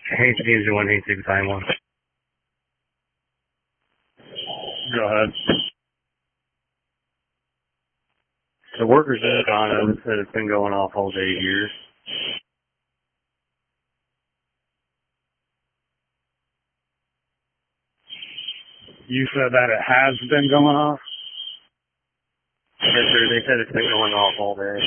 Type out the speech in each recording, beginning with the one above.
Hey, James, you want to time one? Go ahead. The workers in Ghana said it's been going off all day here. You said that it has been going off? Yes, sir. They said it's been going off all day.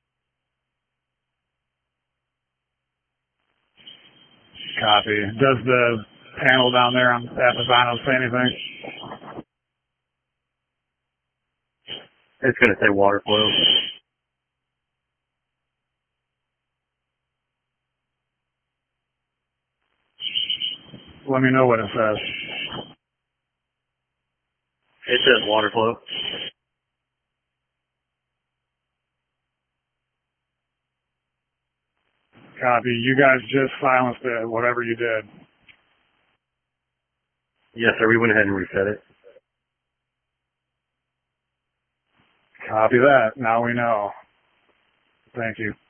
Copy. Does the panel down there at the bottom say anything? It's going to say water flow. Let me know what it says. It says water flow. Copy. You guys just silenced it, whatever you did. Yes, sir. We went ahead and reset it. Copy that. Now we know. Thank you.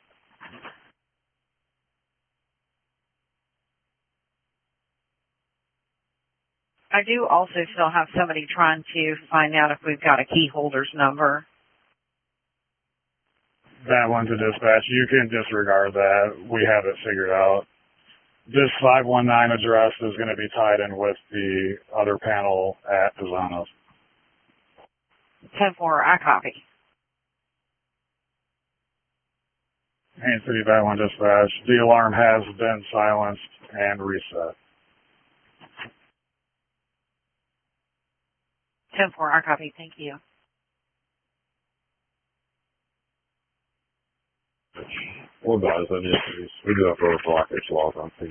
I do also still have somebody trying to find out if we've got a key holder's number. That one's a dispatch. You can disregard that. We have it figured out. This 519 address is going to be tied in with the other panel at Pisano's. 10-4, I copy. Haines City Bad One Dispatch. The alarm has been silenced and reset. 10-4, I copy. Thank you. Well, guys, we do have road blockage laws on things.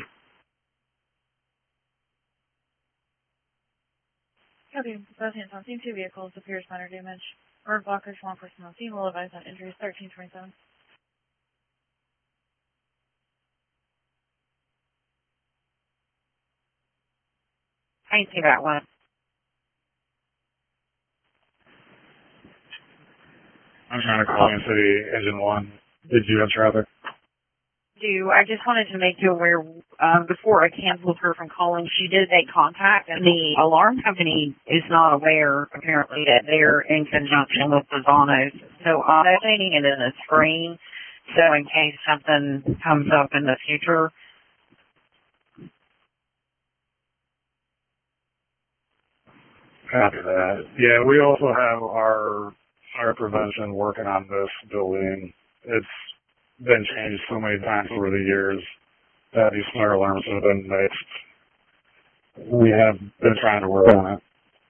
Copy. Pedestrians on scene, 2 vehicles appears minor damage. Road blockage, 1 person on scene. Will advise on injuries 1327. I ain't see that one. I'm trying to call in City Engine 1. Did you have traffic? I just wanted to make you aware, before I canceled her from calling, she did make contact, and the alarm company is not aware, apparently, that they're in conjunction with Pisano's. So I'm updating it in the screen, so in case something comes up in the future. Copy that. Yeah, we also have our prevention working on this building. It's been changed so many times over the years that these fire alarms have been mixed. We have been trying to work on it.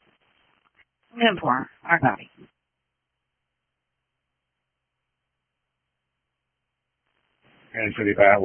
10-4, I copy. And City Bat